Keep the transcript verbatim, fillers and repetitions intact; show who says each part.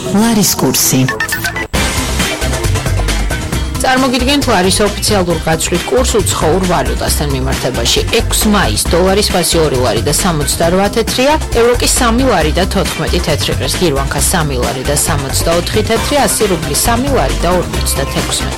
Speaker 1: ლარის კურსი.
Speaker 2: წარმოგიდგენთ ლარის ოფიციალურ გაცვლით კურს უცხოურ ვალუტასთან მიმართებაში. ექვსი მაის დოლარის ფასი ორი ლარი და სამოცდაოთხ თეთრია, ევროკის სამი ლარი და თოთხმეტი თეთრი ყრს, გირვანქა სამი ლარი და სამოცდაოთხი თეთრი, ასი რუბლი სამი ლარი და ორმოცდათექვსმეტი